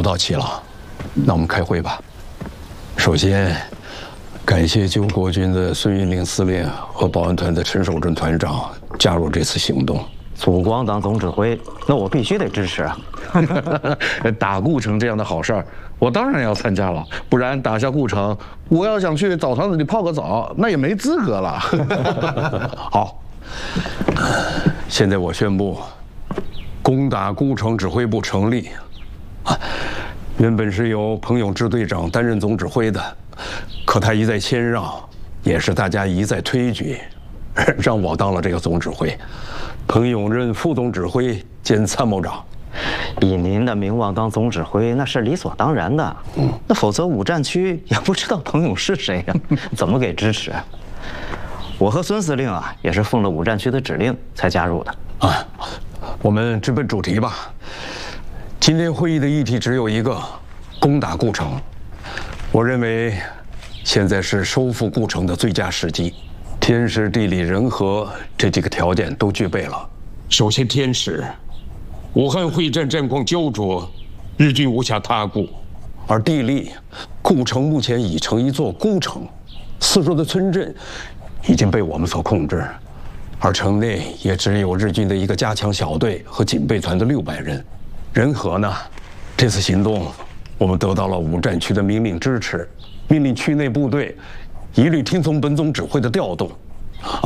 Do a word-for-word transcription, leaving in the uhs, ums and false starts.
都到齐了，那我们开会吧。首先，感谢救国军的孙运令司令和保安团的陈守正团长加入这次行动。 祖光当总指挥，那我必须得支持啊！ 打顾城这样的好事儿，我当然要参加了。不然打下顾城，我要想去澡堂子里泡个澡，那也没资格了。 好，现在我宣布，攻打顾城指挥部成立。啊，原本是由彭永志队长担任总指挥的，可他一再谦让，也是大家一再推举，让我当了这个总指挥。彭永任副总指挥兼参谋长。 以您的名望当总指挥，那是理所当然的。嗯，那否则五战区也不知道彭永是谁呀，怎么给支持？我和孙司令啊，也是奉了五战区的指令才加入的。 啊，我们直奔主题吧。今天会议的议题只有一个：攻打顾城。我认为，现在是收复顾城的最佳时机。天时、地利、人和这几个条件都具备了。 首先，天时，武汉会战战况焦灼，日军无暇他顾； 而地利，顾城目前已成一座孤城，四周的村镇已经被我们所控制，而城内也只有日军的一个加强小队和警备团的六百人。人和呢？这次行动，我们得到了五战区的明令支持，命令区内部队一律听从本总指挥的调动，